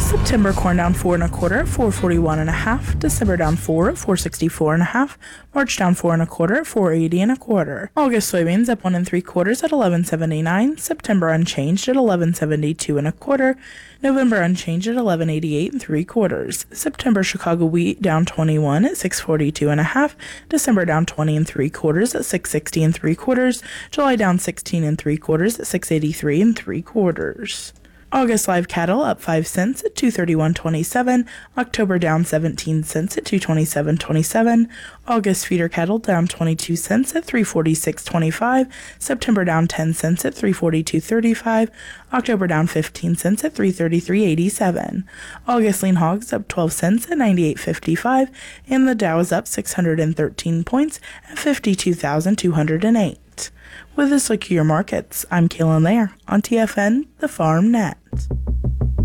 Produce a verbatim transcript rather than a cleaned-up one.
September corn down four and a quarter at four forty-one and a half. December down four at four sixty-four and a half. March down four and a quarter at four eighty and a quarter. August soybeans up one and three quarters at eleven seventy-nine. September unchanged at eleven seventy-two and a quarter. November unchanged at eleven eighty-eight and three quarters. September Chicago wheat down twenty-one at six forty-two and a half. December down twenty and three quarters at six sixty and three quarters. July down sixteen and three quarters at six eighty-three and three quarters. August live cattle up five cents at two thirty-one twenty-seven. October down seventeen cents at two twenty-seven twenty-seven. August feeder cattle down twenty-two cents at three forty-six twenty-five. September down ten cents at three forty-two thirty-five. October down fifteen cents at three thirty-three eighty-seven. August lean hogs up twelve cents at ninety-eight fifty-five. And the Dow is up six hundred thirteen points at fifty-two thousand two hundred eight. With this look at your markets, I'm Kaylin Lair on T F N, the Farm Net.